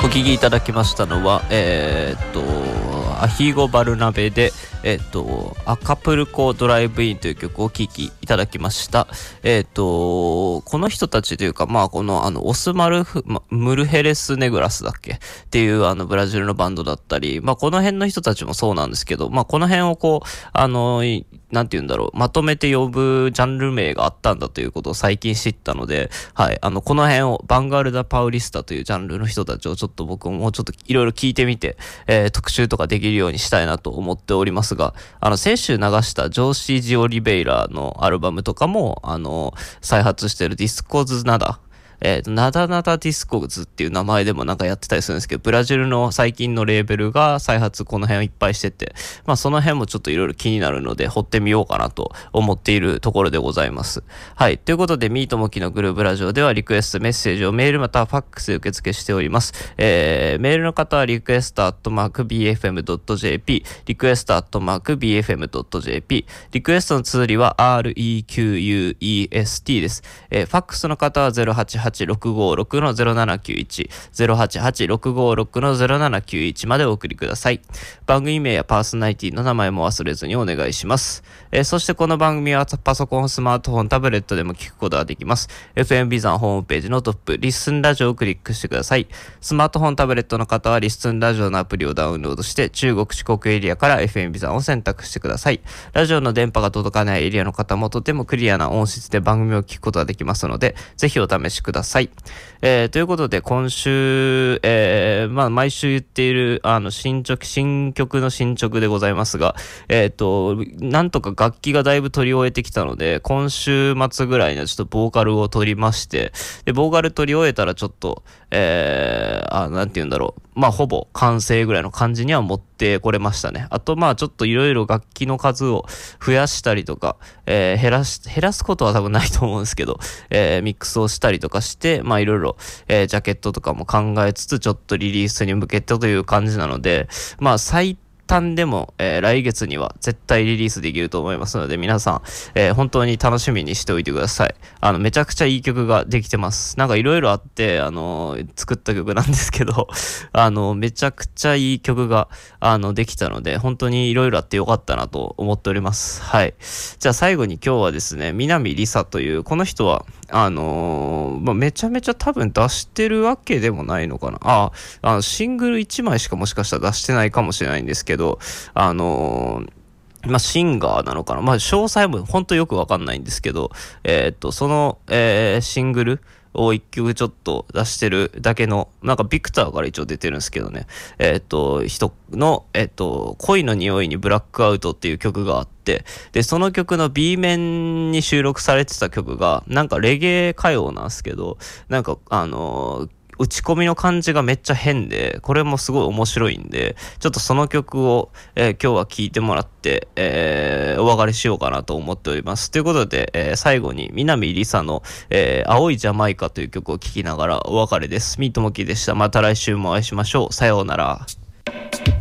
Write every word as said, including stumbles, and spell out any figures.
お聴きいただきましたのは、えー、っと、アヒーゴバルナベで、えー、っと、アカプルコドライブインという曲をお聴きいただきました。えー、っと、この人たちというか、まあ、この、あの、オスマルフ、ま、ムルヘレスネグラスだっけっていう、あの、ブラジルのバンドだったり、まあ、この辺の人たちもそうなんですけど、まあ、この辺をこう、あの、なんて言うんだろう、まとめて呼ぶジャンル名があったんだということを最近知ったので、はい、あの、この辺を、バンガルダ・パウリスタというジャンルの人たちをちょっと僕ももうちょっといろいろ聞いてみて、えー、特集とかできるようにしたいなと思っておりますが、あの、先週流したジョーシー・ジ・オリベイラのアルバムとかも、あの、再発してるディスコズナダ、えー、ナダナダディスコズっていう名前でもなんかやってたりするんですけど、ブラジルの最近のレーベルが再発この辺をいっぱいしてて、まあその辺もちょっといろいろ気になるので掘ってみようかなと思っているところでございます。はい。ということで、ミートモキのグルーブラジオではリクエストメッセージをメールまたはファックスで受付しております。えー、メールの方はリクエストアットマーク ビーエフエムドットジェーピー、リクエストアットマーク ビーエフエムドットジェーピー、リクエストの綴りは アールイーキューユーイーエスティー です。えー、ファックスの方は ゼロはちはちろくごろくのゼロななきゅういち、ゼロはちはちろくごろくのゼロななきゅういちまでお送りください。番組名やパーソナリティの名前も忘れずにお願いします。えー、そしてこの番組はパソコン、スマートフォン、タブレットでも聞くことができます。エフエム ビザンホームページのトップ、リッスンラジオをクリックしてください。スマートフォン、タブレットの方はリッスンラジオのアプリをダウンロードして、中国四国エリアから エフエム ビザンを選択してください。ラジオの電波が届かないエリアの方もとてもクリアな音質で番組を聞くことができますので、ぜひお試しください。えー、ということで今週、えー、まあ毎週言っているあの新曲新曲の進捗でございますが、えっとなんとか楽器がだいぶ取り終えてきたので、今週末ぐらいにはちょっとボーカルを取りまして、でボーカル取り終えたらちょっとえー、あなんて言うんだろう、まあほぼ完成ぐらいの感じには持ってこれましたね。あとまあちょっといろいろ楽器の数を増やしたりとか、えー、減らし減らすことは多分ないと思うんですけど、えー、ミックスをしたりとかして、まあいろいろ、えー、ジャケットとかも考えつつちょっとリリースに向けてという感じなので、まあ最短でも、えー、来月には絶対リリースできると思いますので、皆さん、えー、本当に楽しみにしておいてください。あのめちゃくちゃいい曲ができてます。なんかいろいろあってあのー、作った曲なんですけどあのめちゃくちゃいい曲があのできたので、本当にいろいろあってよかったなと思っております。はい。じゃあ最後に今日はですね、南りさというこの人はあのーまあ、めちゃめちゃ多分出してるわけでもないのかな。ああのシングルいちまいしかもしかしたら出してないかもしれないんですけど、あのー、まあ、シンガーなのかな。まあ、詳細も本当よくわかんないんですけど、えー、っと、その、えー、シングルを一曲ちょっと出してるだけの、なんかビクターから一応出てるんですけどね。えー、っと、人の、えー、っと、恋の匂いにブラックアウトっていう曲があって、で、その曲の B 面に収録されてた曲が、なんかレゲエ歌謡なんですけど、なんか、あのー、打ち込みの感じがめっちゃ変で、これもすごい面白いんで、ちょっとその曲を、えー、今日は聴いてもらって、えー、お別れしようかなと思っております。ということで、えー、最後に南りさの、えー、青いジャマイカという曲を聴きながらお別れです。ミートモキでした。また来週もお会いしましょう。さようなら。